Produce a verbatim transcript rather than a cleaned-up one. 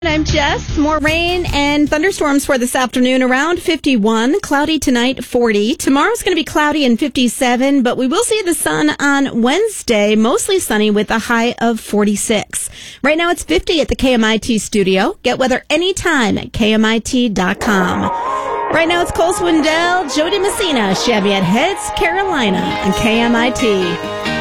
I'm Jess. More rain and thunderstorms for this afternoon. Around fifty-one, cloudy tonight, forty. Tomorrow's going to be cloudy and fifty-seven, but we will see the sun on Wednesday, mostly sunny with a high of forty-six. Right now it's fifty at the K M I T studio. Get weather anytime at K M I T dot com. Right now it's Cole Swindell, Jody Messina, Cheviette Heights, Carolina, and K M I T.